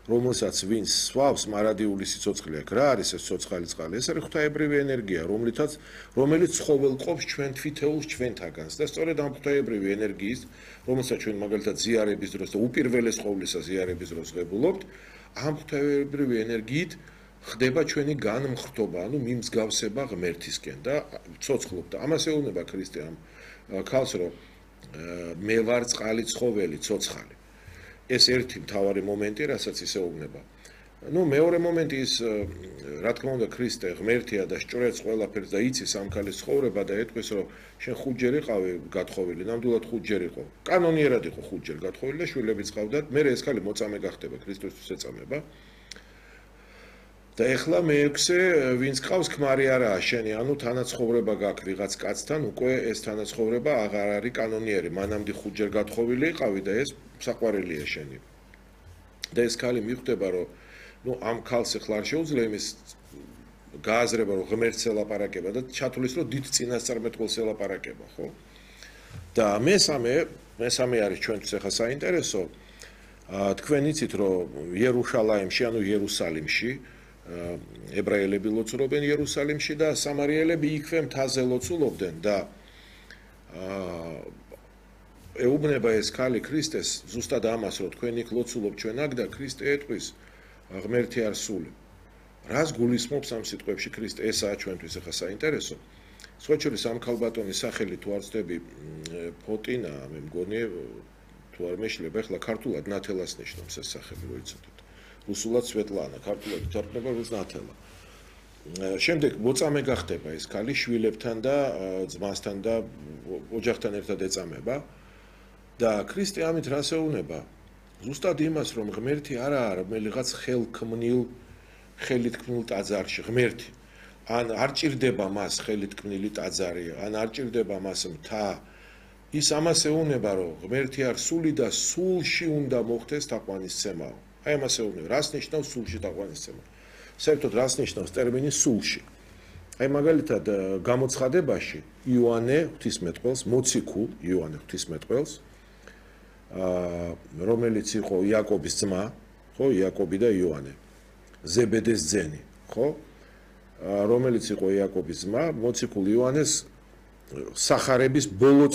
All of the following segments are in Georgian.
რომელსაც ვინც სვავს მარადიული სიცოცხლე აქვს. რა არის ეს ცოცხალი წყალი? ეს არის ღვთაებრივი ენერგია, რომელიც ცხოველყოფს ჩვენ თვითეულს ჩვენთაგანს და სწორედ ამ ღვთაებრივი ენერგიის, რომელსაც ჩვენ მაგალითად ზიარების დროს და უპირველეს ყოვლისა ზიარების დროს ღებულობთ, ამ ღვთაებრივი ენერგიით ხდება ჩვენი განმხრთობა, ანუ მიმსგავსება ღმერთისკენ და ცოცხლობდა. ამას ეუბნება ქრისტე ამ ქალს, რომ მე ვარ წყალი ცხოველი, ცოცხალი. ეს ერთი მთავარი მომენტი, რასაც ის ეუბნება. მეორე მომენტი ის, რა თქმა უნდა, ქრისტე ღმერთია და სწორედ ყველაფერს და იცის ამ ქალის ცხოვრება და ეთქვის, რომ შენ 5 ჯერ იყავი გათხოვილი, ნამდვილად 5 ჯერ იყო. კანონიერად იყო 5 ჯერ გათხოვილი და შვილებიც ყავდათ. მე ეს ქალი მოწამე გახდება, ქრისტოსთვის ეწამება. და ეხლა მე-6 ვინც ყავს ქმარი არაა შენი, ანუ თანაცხოვრება გაქვს ვიღაც კაცთან, უკვე ეს თანაცხოვრება აღარ არის კანონიერი. მანამდე 5 ჯერ გათხოვილი იყავი და ეს საყვარელია შენი. და ეს ქალი მიხვდება, რომ ამ ქალს ეხლა არ შეუძლია იმის გააზრება, რომ ღმერთს ელაპარაკება და ჩათulis, რომ დიდ წინასწარმეტყველს ელაპარაკება, ხო? და მესამე არის ჩვენთვის ეხლა საინტერესო. თქვენ იცით, რომ იერუშალაიმში, ანუ იერუსალიმში ებრაელები ლოცულობენ იერუსალიმში და სამარიელები იქვე მთაზე ლოცულობდნენ და ეუბნება ეს ქალი ქრისტეს ზუსტად ამას, რომ თქვენ იქ ლოცულობთ ჩვენ აქ და ქრისტე ეტყვის ღმერთი არ სული. რას გულისხმობს ამ სიტყვებში ქრისტე? ესაა ჩვენთვის ახლა საინტერესო. სხვა შორის ამ ქალბატონის სახელი თუ არ ვცდები ფოტინა, მე მგონი თუ არ მეშლება, ახლა ქართულად ნათელას ნიშნავს ეს სახელი, რო იცოდეთ. რუსულად სვეტლანა, ქართულად ითარგმნება როგორც ნათელა. შემდეგ მოწამე გახდება ეს ქალი შვილებთან და ძმასთან და ოჯახთან ერთად ეწამება და ქრისტე ამით რას ეუბნება? ზუსტად იმას, რომ ღმერთი არა რაღაც ხელით ქმნილ ტაძარში, ღმერთი. ან არ ჭირდება მას ხელით ქმნილი ტაძარი, ან არ ჭირდება მას მთა. ის ამას ეუბნება, რომ ღმერთი არ სული და სულში უნდა მოხდეს თაყვანისცემა. აი ამას ეუბნება, რას ნიშნავს სულში თაყვანისცემა? საერთოდ რას ნიშნავს ტერმინი სულში? აი მაგალითად გამოცხადებაში იოანე ღვთისმეტყველს, მოციქულ იოანე ღვთისმეტყველს, რომელიც იყო იაკობის ძმა, ხო, იაკობი და იოანე, ზებედეს ძენი, ხო? რომელიც იყო იაკობის ძმა, მოციქულ იოანეს სახარების ბოლო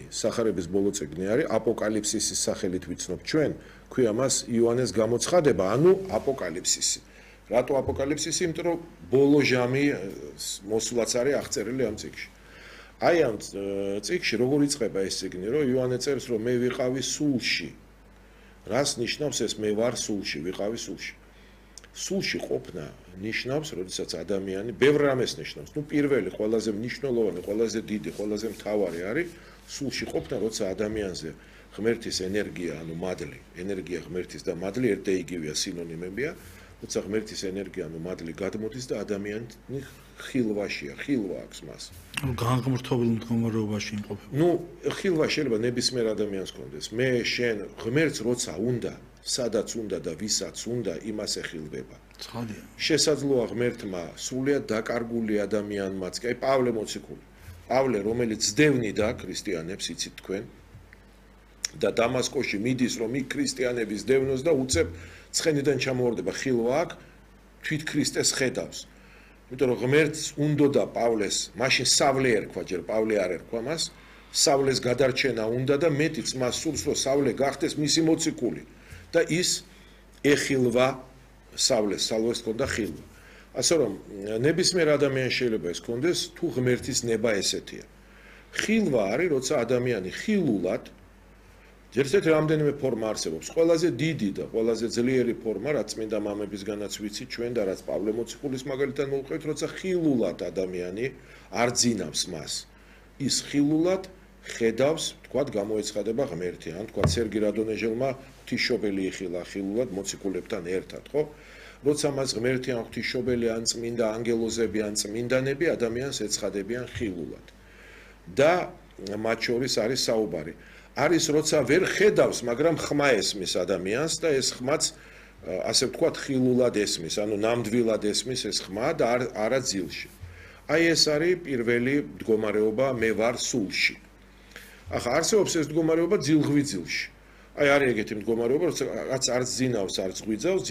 წიგნი არის აპოკალიფსისის სახელით ვიცნობ ჩვენ, ქვია მას იოანეს გამოცხადება, ანუ აპოკალიფსისი. რატო აპოკალიფსისი? იმიტომ რომ ბოლო ჟამი მოსვლაც არის აღწერილი ამ წიგნში. აი ამ წიგნში როგორ იწყება ეს წიგნი, რომ იოანე წერს, რომ მე ვიყავი სულში. რას ნიშნავს ეს მე ვარ სულში, ვიყავი სულში? სულში ყოფნა ნიშნავს, როდესაც ადამიანი ბევრ რამეს ნიშნავს. პირველი, ყველაზე მნიშვნელოვანი, ყველაზე დიდი, ყველაზე მთავარი არის სულში ყოფნა, როცა ადამიანზე ღმერთის ენერგია, ანუ მადლი, ენერგია ღმერთის და მადლი ერთ და იგივეა, სინონიმებია, როცა ღმერთის ენერგია, ანუ მადლი გადმოდის და ადამიანი ხილვაშია, ხილვა აქვს მას. განღმრთობილ მდგომარეობაში იმყოფება. ხილვა შეიძლება ნებისმიერ ადამიანს კონდეს. მე შენ ღმერთს როცა უნდა, სადაც უნდა და ვისაც უნდა, იმას ეხილვება. ცხადია. შესაძლოა ღმერთმა სრულიად დაკარგული ადამიანმაც, კი პავლე მოციქული. პავლე, რომელიც ძდევნიდა ქრისტიანებს, იცით თქვენ, და დამასკოში მიდის, რომ იქ ქრისტიანების დევნოს და უცებ ცხენიდან ჩამოვარდება, ხილვა აქვს, თვით ქრისტეს ხედავს. იმიტომ რომ ღმერთს უნდოდა პავლეს, მაშინ სავლე ერქვა, ჯერ პავლე არ ერქვა მას, სავლეს გადარჩენა უნდა და მეტიც მას სურს, რომ სავლე გახდეს მისი მოციქული. და ის ეხილვა სავლეს ჰქონდა ხილვა. ასე რომ ნებისმიერ ადამიანს შეიძლება ეს ჰქონდეს, თუ ღმერთის ნება ესეთია. ხილვა არის, როცა ადამიანი ხილულად ერთ-ერთი რამდენიმე ფორმა არსებობს. ყველაზე დიდი და ყველაზე ძლიერი ფორმა, რაც წმინდა მამებისგანაც ვიცით ჩვენ და რაც პავლე მოციქულის მაგალითად მოვყევით, როცა ხილულად ადამიანი არ ძინავს მას. ის ხილულად ხედავს, თქვათ, გამოეცხადება ღმერთი, ან თქვათ, სერგი რადონეჟელმა ღვთისმშობელი იხილა ხილულად მოციქულებთან ერთად, ხო? როცა მას ღმერთი ან ღვთისმშობელი ან წმინდა ანგელოზები ან წმინდანები ადამიანს ეცხადებიან ხილულად. და მათ შორის არის საუბარი. არის როცა ვერ ხედავს, მაგრამ ხმა ესმის ადამიანს და ეს ხმაც ასე ვთქვათ ხილულად ესმის, ანუ ნამდვილად ესმის ეს ხმა და არა ძილში. აი ეს არის პირველი მდგომარეობა მე ვარ სულში. ახლა არსებობს ეს მდგომარეობა ძილღვიძილში. აი არის ეგეთი მდგომარეობა, რაც არც ძინავს, არც ღვიძავს,